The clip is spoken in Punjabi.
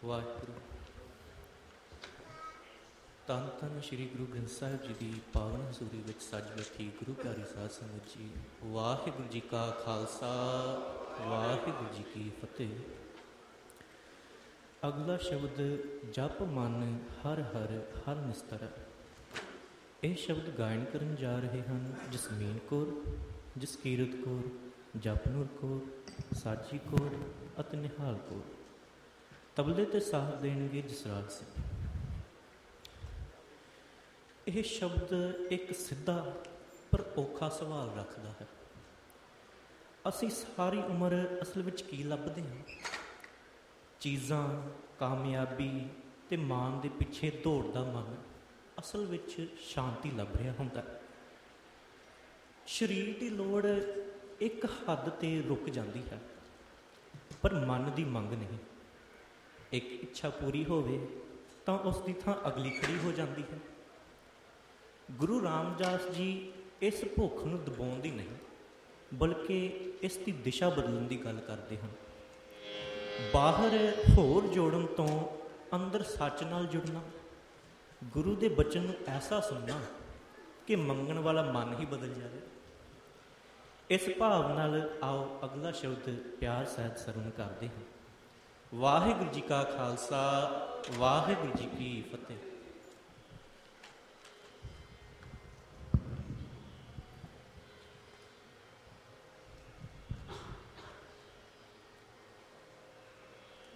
ਵਾਹਿਗੁਰੂ। ਧੰਨ ਧੰਨ ਸ਼੍ਰੀ ਗੁਰੂ ਗ੍ਰੰਥ ਸਾਹਿਬ ਜੀ ਦੀ ਪਾਵਨ ਹਜ਼ੂਰੀ ਵਿੱਚ ਸੱਜ ਬੈਠੀ ਗੁਰੂ ਪਿਆਰੀ ਸਾਧ ਸੰਗਤ ਜੀ, ਵਾਹਿਗੁਰੂ ਜੀ ਕਾ ਖਾਲਸਾ, ਵਾਹਿਗੁਰੂ ਜੀ ਕੀ ਫਤਿਹ। ਅਗਲਾ ਸ਼ਬਦ ਜਪ ਮਨ ਹਰ ਹਰ ਹਰ ਨਿਸਤਰ। ਇਹ ਸ਼ਬਦ ਗਾਇਨ ਕਰਨ ਜਾ ਰਹੇ ਹਨ ਜਸਮੀਨ ਕੌਰ, ਜਸਕੀਰਤ ਕੌਰ, ਜਪਨੂਰ ਕੌਰ, ਸਾਜੀ ਕੌਰ ਅਤੇ ਨਿਹਾਲ ਕੌਰ। ਤਬਲੇ ਤੇ ਸਾਥ ਦੇਣਗੇ ਜਸਰਾਜ ਸਿੰਘ। ਇਹ ਸ਼ਬਦ ਇੱਕ ਸਿੱਧਾ ਪਰ ਔਖਾ ਸਵਾਲ ਰੱਖਦਾ ਹੈ। ਅਸੀਂ ਸਾਰੀ ਉਮਰ ਅਸਲ ਵਿੱਚ ਕੀ ਲੱਭਦੇ ਹਾਂ? ਚੀਜ਼ਾਂ, ਕਾਮਯਾਬੀ ਅਤੇ ਮਾਣ ਦੇ ਪਿੱਛੇ ਦੌੜਦਾ ਮਨ ਅਸਲ ਵਿੱਚ ਸ਼ਾਂਤੀ ਲੱਭ ਰਿਹਾ ਹੁੰਦਾ। ਸਰੀਰ ਦੀ ਲੋੜ ਇੱਕ ਹੱਦ 'ਤੇ ਰੁਕ ਜਾਂਦੀ ਹੈ, ਪਰ ਮਨ ਦੀ ਮੰਗ ਨਹੀਂ। ਇੱਕ ਇੱਛਾ ਪੂਰੀ ਹੋਵੇ ਤਾਂ ਉਸ ਦੀ ਥਾਂ ਅਗਲੀ ਖੜੀ ਹੋ ਜਾਂਦੀ ਹੈ। ਗੁਰੂ ਰਾਮਦਾਸ ਜੀ ਇਸ ਭੁੱਖ ਨੂੰ ਦਬਾਉਣ ਦੀ ਨਹੀਂ, ਬਲਕਿ ਇਸ ਦੀ ਦਿਸ਼ਾ ਬਦਲਣ ਦੀ ਗੱਲ ਕਰਦੇ ਹਨ। ਬਾਹਰ ਹੋਰ ਜੋੜਨ ਤੋਂ ਅੰਦਰ ਸੱਚ ਨਾਲ ਜੁੜਨਾ, ਗੁਰੂ ਦੇ ਬਚਨ ਨੂੰ ਐਸਾ ਸੁਣਨਾ ਕਿ ਮੰਗਣ ਵਾਲਾ ਮਨ ਹੀ ਬਦਲ ਜਾਵੇ। ਇਸ ਭਾਵ ਨਾਲ ਆਓ ਅਗਲਾ ਸ਼ਬਦ ਪਿਆਰ ਸਹਿਤ ਸਰਵਣ ਕਰਦੇ ਹਾਂ। ਵਾਹਿਗੁਰੂ ਜੀ ਕਾ ਖਾਲਸਾ, ਵਾਹਿਗੁਰੂ ਜੀ ਕੀ ਫਤਿਹ।